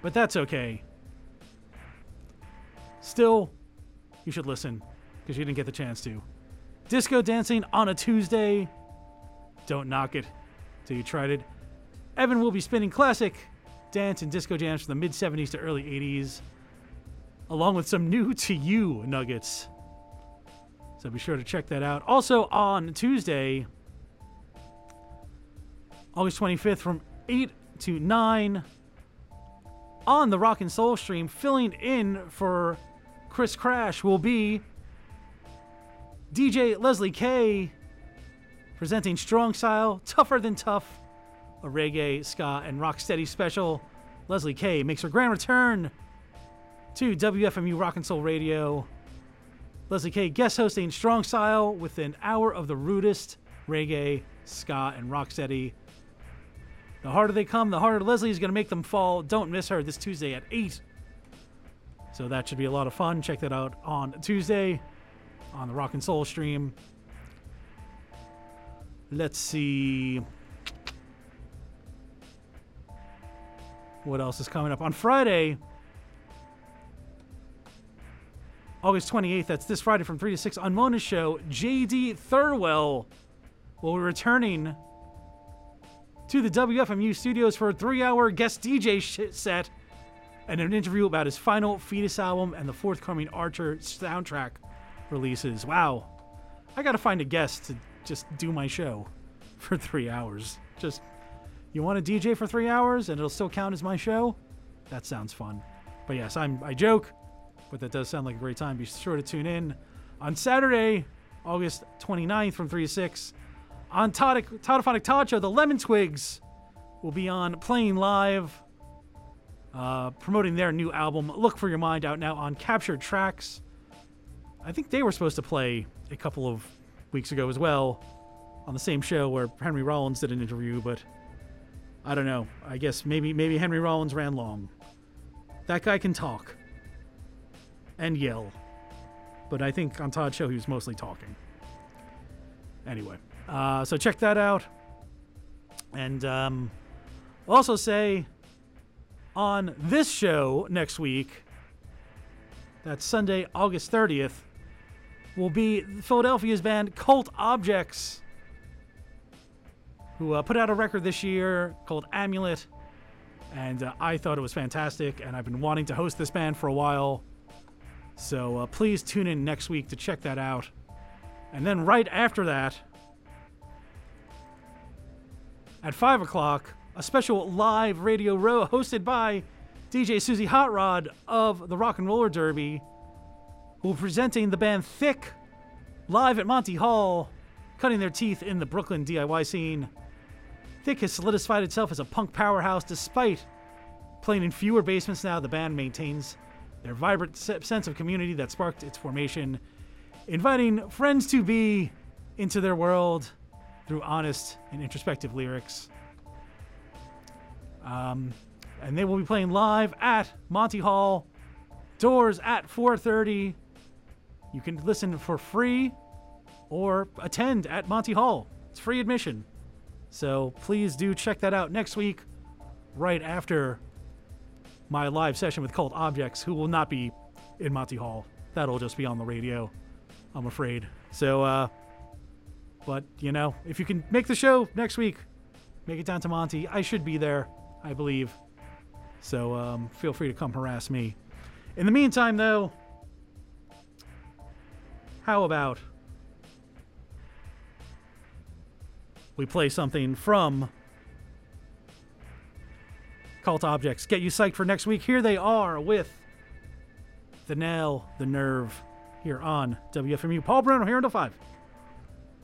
but that's okay. Still, you should listen, because you didn't get the chance to. Disco dancing on a Tuesday. Don't knock it till you tried it. Evan will be spinning classic dance and disco jams from the mid-70s to early 80s, along with some new to you nuggets. So be sure to check that out. Also on Tuesday, August 25th from 8 to 9 on the Rock and Soul stream, filling in for Chris Crash will be DJ Leslie K, presenting Strong Style, Tougher Than Tough, a reggae, ska, and rocksteady special. Leslie K makes her grand return to WFMU Rock and Soul Radio. Leslie K guest hosting Strong Style with an hour of the rudest reggae, ska, and rocksteady. The harder they come, the harder Leslie is going to make them fall. Don't miss her this Tuesday at 8. So that should be a lot of fun. Check that out on Tuesday on the Rock and Soul stream. Let's see what else is coming up. On Friday, August 28th, that's this Friday from 3 to 6 on Mona's show, J.D. Thurwell will be returning to the WFMU studios for a 3-hour guest DJ set and an interview about his final Fetus album and the forthcoming Archer soundtrack releases. Wow. I gotta find a guest to just do my show for 3 hours. Just, you want a DJ for 3 hours and it'll still count as my show? That sounds fun. But yes, I joke, but that does sound like a great time. Be sure to tune in on Saturday, August 29th from 3 to 6 on Toddophonic Todd Show. The Lemon Twigs will be on playing live, promoting their new album, Look For Your Mind, out now on Captured Tracks. I think they were supposed to play a couple of weeks ago as well on the same show where Henry Rollins did an interview, but I don't know. I guess maybe Henry Rollins ran long. That guy can talk and yell, but I think on Todd's show he was mostly talking. Anyway, so check that out. And also say on this show next week, that's Sunday, August 30th, will be Philadelphia's band Cult Objects, who put out a record this year called Amulet, and I thought it was fantastic, and I've been wanting to host this band for a while, so please tune in next week to check that out. And then right after that, at 5 o'clock, a special live radio row hosted by DJ Susie Hot Rod of the Rock and Roller Derby, who will be presenting the band Thick live at Monty Hall, cutting their teeth in the Brooklyn DIY scene. Thick has solidified itself as a punk powerhouse. Despite playing in fewer basements now, the band maintains their vibrant sense of community that sparked its formation, inviting friends to be into their world through honest and introspective lyrics. And they will be playing live at Monty Hall. Doors at 4:30. You can listen for free or attend at Monty Hall. It's free admission. So please do check that out next week, right after my live session with Cult Objects, who will not be in Monty Hall. That'll just be on the radio, I'm afraid. So, but, you know, if you can make the show next week, make it down to Monty. I should be there, I believe. So feel free to come harass me. In the meantime, though, how about we play something from Cult Objects? Get you psyched for next week. Here they are with The Nail, The Nerve, here on WFMU. Paul Bruno here until 5.